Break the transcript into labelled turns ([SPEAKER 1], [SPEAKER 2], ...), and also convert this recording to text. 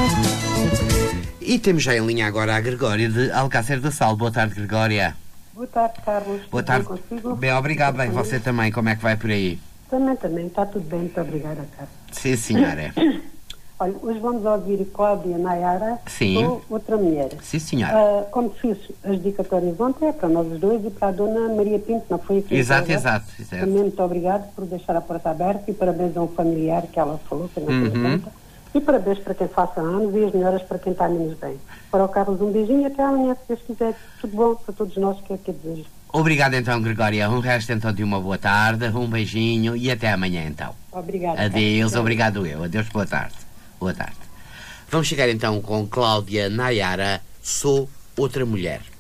[SPEAKER 1] E temos já em linha agora a Gregória de Alcácer do Sal. Boa tarde, Gregória.
[SPEAKER 2] Boa tarde, Carlos.
[SPEAKER 1] Boa tarde.
[SPEAKER 2] Consigo?
[SPEAKER 1] Bem, obrigado. Bem, você também. Como é que vai por aí?
[SPEAKER 2] Também. Está tudo bem, muito obrigada, Carlos.
[SPEAKER 1] Sim, senhora.
[SPEAKER 2] Olha, hoje vamos ouvir Cláudia Nayara.
[SPEAKER 1] Sim.
[SPEAKER 2] Ou Outra Mulher.
[SPEAKER 1] Sim, senhora.
[SPEAKER 2] Como fiz as dedicatórias ontem, é para nós os dois e para a dona Maria Pinto, não foi aqui?
[SPEAKER 1] Exato.
[SPEAKER 2] Também muito obrigado por deixar a porta aberta e parabéns a um familiar que ela falou, que não foi conta. E parabéns para quem faça anos e as melhoras para quem está menos bem. Para o Carlos, um beijinho e até amanhã, se Deus quiser. Tudo bom para todos nós, que é que desejo.
[SPEAKER 1] Obrigado então, Gregória. Um resto então de uma boa tarde, um beijinho e até amanhã então.
[SPEAKER 2] Obrigada.
[SPEAKER 1] Adeus, obrigado eu. Adeus, boa tarde. Boa tarde. Vamos chegar então com Cláudia Nayara, Sou Outra Mulher.